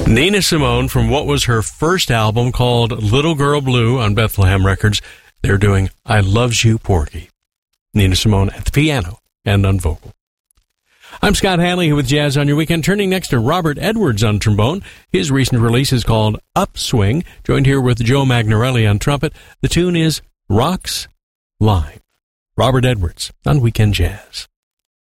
Nina Simone from what was her first album called Little Girl Blue on Bethlehem Records. They're doing I Loves You, Porgy. Nina Simone at the piano and on vocal. I'm Scott Hanley with Jazz on Your Weekend, turning next to Robert Edwards on trombone. His recent release is called Upswing, joined here with Joe Magnarelli on trumpet. The tune is Rocks Line. Robert Edwards on Weekend Jazz.